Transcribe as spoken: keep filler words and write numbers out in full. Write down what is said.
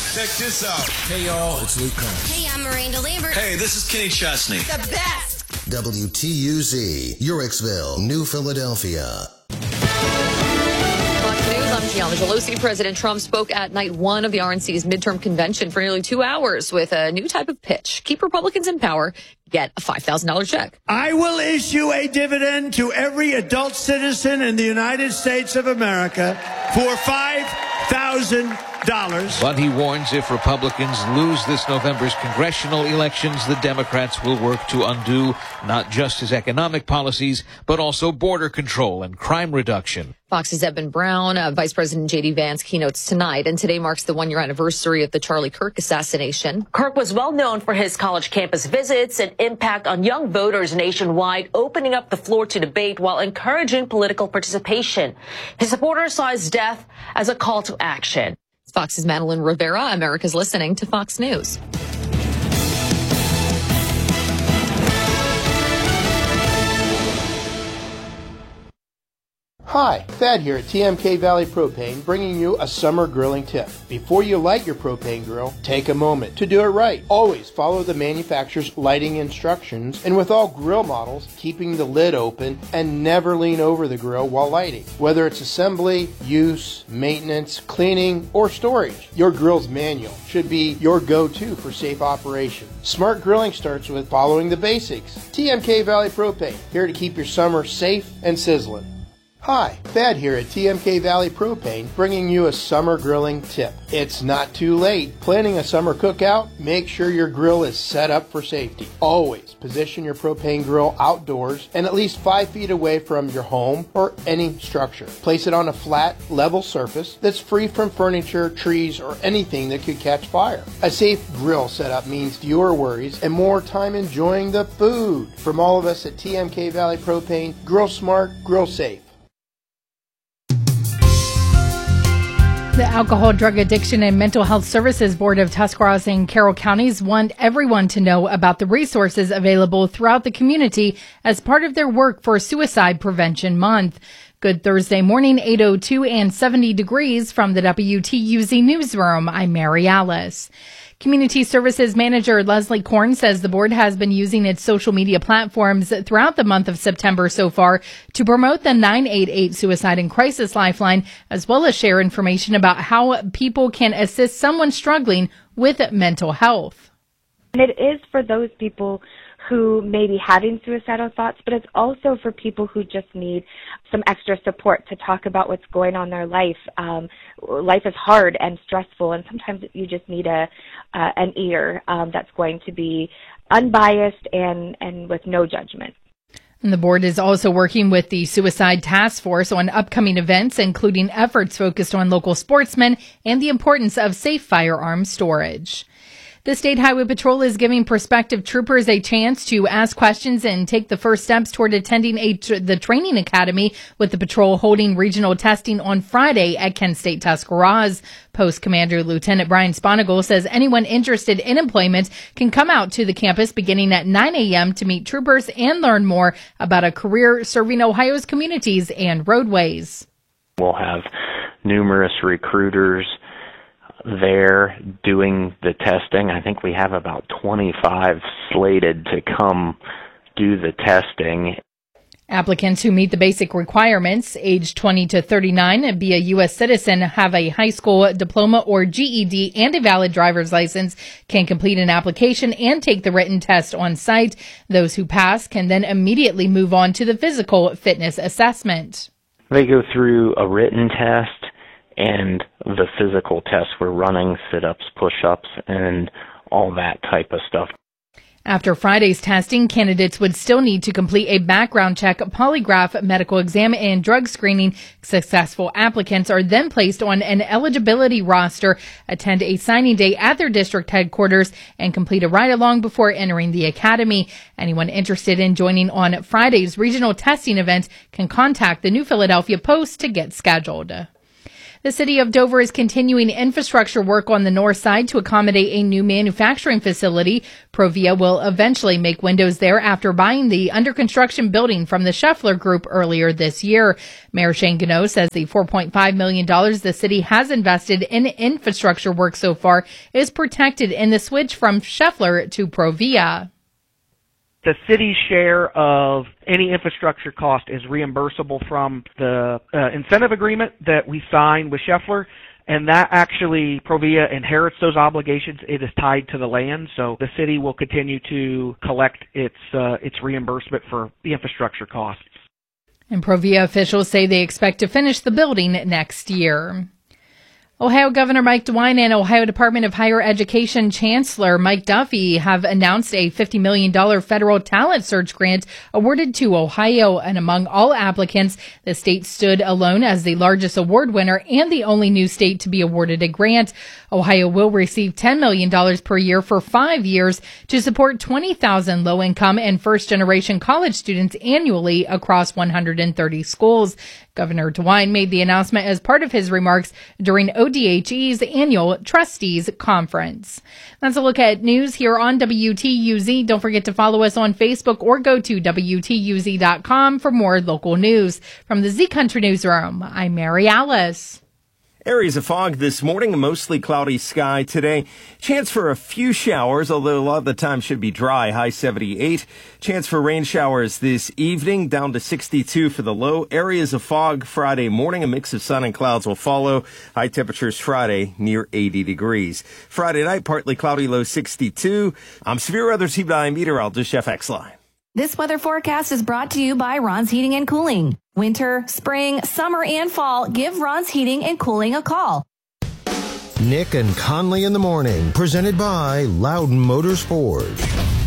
Check this out. Hey, y'all, it's Luke Combs. Hey, I'm Miranda Lambert. Hey, this is Kenny Chesney. The best. W T U Z, Uricksville, New Philadelphia. I'm Gianna Gelosi. President Trump spoke at night one of the R N C's midterm convention for nearly two hours with a new type of pitch. Keep Republicans in power, get a five thousand dollars check. I will issue a dividend to every adult citizen in the United States of America for five thousand dollars. But he warns if Republicans lose this November's congressional elections, the Democrats will work to undo not just his economic policies, but also border control and crime reduction. Fox's Eben Brown, uh, Vice President J D Vance keynotes tonight, and today marks the one-year anniversary of the Charlie Kirk assassination. Kirk was well known for his college campus visits and impact on young voters nationwide, opening up the floor to debate while encouraging political participation. His supporters saw his death as a call to action. Fox's Madeline Rivera, America's listening to Fox News. Hi, Thad here at T M K Valley Propane, bringing you a summer grilling tip. Before you light your propane grill, take a moment to do it right. Always follow the manufacturer's lighting instructions, and with all grill models, keeping the lid open and never lean over the grill while lighting. Whether it's assembly, use, maintenance, cleaning, or storage, your grill's manual should be your go-to for safe operation. Smart grilling starts with following the basics. T M K Valley Propane, here to keep your summer safe and sizzling. Hi, Thad here at T M K Valley Propane, bringing you a summer grilling tip. It's not too late. Planning a summer cookout? Make sure your grill is set up for safety. Always position your propane grill outdoors and at least five feet away from your home or any structure. Place it on a flat, level surface that's free from furniture, trees, or anything that could catch fire. A safe grill setup means fewer worries and more time enjoying the food. From all of us at T M K Valley Propane, grill smart, grill safe. The Alcohol, Drug Addiction, and Mental Health Services Board of Tuscarawas and Carroll Counties want everyone to know about the resources available throughout the community as part of their work for Suicide Prevention Month. Good Thursday morning, eight oh two and seventy degrees from the W T U Z Newsroom. I'm Mary Alice. Community Services Manager Leslie Korn says the board has been using its social media platforms throughout the month of September so far to promote the nine eight eight Suicide and Crisis Lifeline, as well as share information about how people can assist someone struggling with mental health. And it is for those people who may be having suicidal thoughts, but it's also for people who just need some extra support to talk about what's going on in their life. Um, life is hard and stressful, and sometimes you just need a uh, an ear um, that's going to be unbiased and, and with no judgment. And the board is also working with the Suicide Task Force on upcoming events, including efforts focused on local sportsmen and the importance of safe firearm storage. The State Highway Patrol is giving prospective troopers a chance to ask questions and take the first steps toward attending a tr- the training academy, with the patrol holding regional testing on Friday at Kent State Tuscarawas. Post Commander Lieutenant Brian Sponigal says anyone interested in employment can come out to the campus beginning at nine a.m. to meet troopers and learn more about a career serving Ohio's communities and roadways. We'll have numerous recruiters there doing the testing. I think we have about twenty-five slated to come do the testing. Applicants who meet the basic requirements, age twenty to thirty-nine, and be a U S citizen, have a high school diploma or G E D and a valid driver's license, can complete an application and take the written test on site. Those who pass can then immediately move on to the physical fitness assessment. They go through a written test and the physical tests. We're running sit-ups, push-ups, and all that type of stuff. After Friday's testing, candidates would still need to complete a background check, polygraph, medical exam, and drug screening. Successful applicants are then placed on an eligibility roster, attend a signing day at their district headquarters, and complete a ride-along before entering the academy. Anyone interested in joining on Friday's regional testing event can contact the New Philadelphia Post to get scheduled. The city of Dover is continuing infrastructure work on the north side to accommodate a new manufacturing facility. Provia will eventually make windows there after buying the under construction building from the Scheffler Group earlier this year. Mayor Shane Gano says the four point five million dollars the city has invested in infrastructure work so far is protected in the switch from Scheffler to Provia. The city's share of any infrastructure cost is reimbursable from the uh, incentive agreement that we signed with Scheffler, and that actually, Provia inherits those obligations. It is tied to the land, so the city will continue to collect its uh, its reimbursement for the infrastructure costs. And Provia officials say they expect to finish the building next year. Ohio Governor Mike DeWine and Ohio Department of Higher Education Chancellor Mike Duffy have announced a fifty million dollars federal talent search grant awarded to Ohio. And among all applicants, the state stood alone as the largest award winner and the only new state to be awarded a grant. Ohio will receive ten million dollars per year for five years to support twenty thousand low-income and first-generation college students annually across one hundred thirty schools. Governor DeWine made the announcement as part of his remarks during O D H E's annual Trustees Conference. That's a look at news here on W T U Z. Don't forget to follow us on Facebook or go to W T U Z dot com for more local news. From the Z Country Newsroom, I'm Mary Alice. Areas of fog this morning, a mostly cloudy sky today. Chance for a few showers, although a lot of the time should be dry, high seventy-eight. Chance for rain showers this evening, down to sixty-two for the low. Areas of fog Friday morning, a mix of sun and clouds will follow. High temperatures Friday near eighty degrees. Friday night, partly cloudy, low sixty-two. I'm Severe Weather's T V nine meteorologist Jeff Exline. This weather forecast is brought to you by Ron's Heating and Cooling. Winter, spring, summer, and fall, give Ron's Heating and Cooling a call. Nick and Conley in the morning, presented by Loudon Motorsport.